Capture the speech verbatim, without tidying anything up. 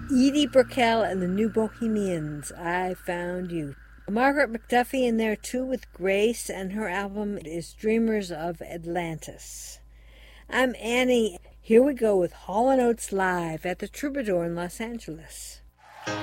Edie Brickell and the New Bohemians, I Found You. Margaret McDuffie in there too with Grace, and her album is Dreamers of Atlantis. I'm Annie. Here we go with Hall and Oates live at the Troubadour in Los Angeles.